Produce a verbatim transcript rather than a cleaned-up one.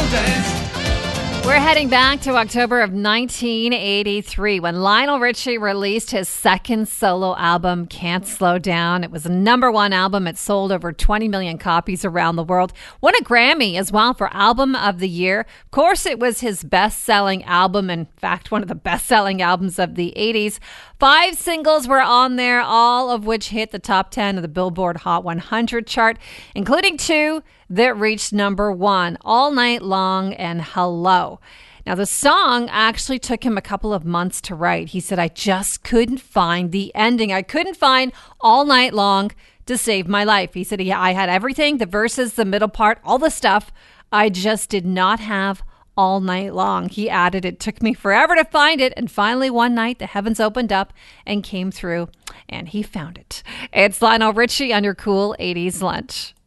We're heading back to October of nineteen eighty-three when Lionel Richie released his second solo album, Can't Slow Down. It was a number one album. It sold over twenty million copies around the world. Won a Grammy as well for Album of the Year. Of course, it was his best-selling album. In fact, one of the best-selling albums of the eighties. Five singles were on there, all of which hit the top ten of the Billboard Hot one hundred chart, including two that reached number one, All Night Long and Hello. Now, the song actually took him a couple of months to write. He said, I just couldn't find the ending. I couldn't find All Night Long to save my life. He said, yeah, I had everything, the verses, the middle part, all the stuff. I just did not have All Night Long. He added, it took me forever to find it. And finally, one night, the heavens opened up and came through, and he found it. It's Lionel Richie on your Cool eighties Lunch.